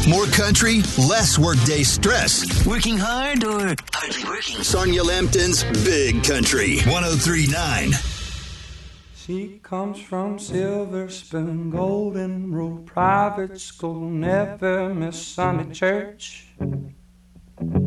More country, less workday stress. Working hard or hardly working? Sonia Lampton's Big Country 103.9. She comes from Silver Spoon, Golden Rule Private School, never miss Sunday church.